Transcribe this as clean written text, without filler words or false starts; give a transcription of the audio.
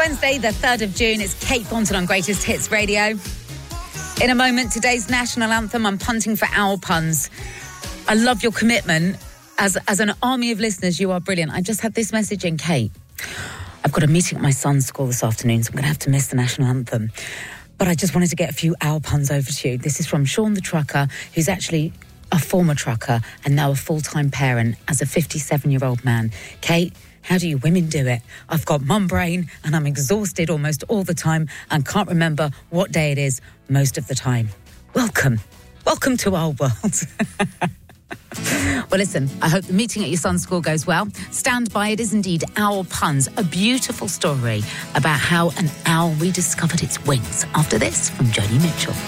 Wednesday, the 3rd of June. It's Kate Thornton on Greatest Hits Radio. In a moment, today's national anthem. I'm punting for owl puns. I love your commitment. As an army of listeners, you are brilliant. I just had this message in, Kate. I've got a meeting at my son's school this afternoon, so I'm going to have to miss the national anthem. But I just wanted to get a few owl puns over to you. This is from Sean the trucker, who's actually a former trucker and now a full-time parent as a 57-year-old man. Kate, how do you women do it? I've got mum brain and I'm exhausted almost all the time and can't remember what day it is most of the time. Welcome to our world. Well, listen, I hope the meeting at your son's school goes well. Stand by, it is indeed Owl Puns, a beautiful story about how an owl rediscovered its wings. After this, from Joni Mitchell.